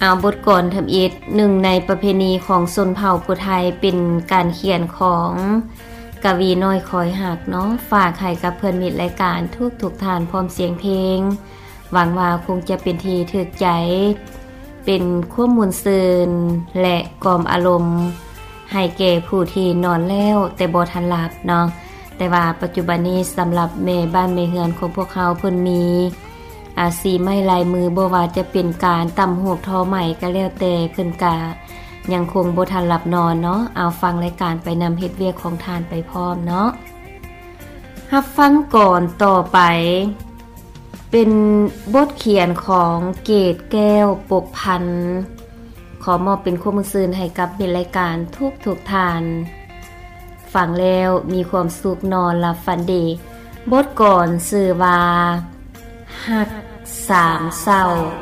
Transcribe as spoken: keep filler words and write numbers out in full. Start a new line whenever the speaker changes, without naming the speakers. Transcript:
เอาบทกลอนทำอิฐหนึ่งในประเพณีของชนเผ่าผู้ไทยเป็นการเขียนของกวีน้อยคอยหักเนาะฝากให้กับเพื่อนมิตรรายการทุกทุกทานพร้อมเสียงเพลงหวังว่าคงจะเป็นที่ถูกใจเป็นข้อมูลซื่นและกล่อมอารมณ์ให้แก่ผู้ที่นอนแล้วแต่บ่ทันหลับเนาะแต่ว่าปัจจุบันนี้สำหรับแม่บ้านแม่เฮือนของพวกเขาเพิ่นมีอาสีไม้ลายมือบ่ว่าจะเป็นการตำหูกทอใหม่ก็แล้วแต่เพิ่นก็ยังคงบ่ทันหลับนอนเนาะเอาฟังรายการไปนำเฮ็ดเวียกของทานไปพร้อมเนาะรับฟังก่อนต่อไปเป็นบทเขียนของเกตแก้วปกพันธ์ขอมอบเป็นข้อมูลซื่นให้กับเป็นรายการทุกทุกทานฟังแล้วมีความสุขนอนหลับฝันดีบทก่อนชื่อว่าฮักสามเศร้า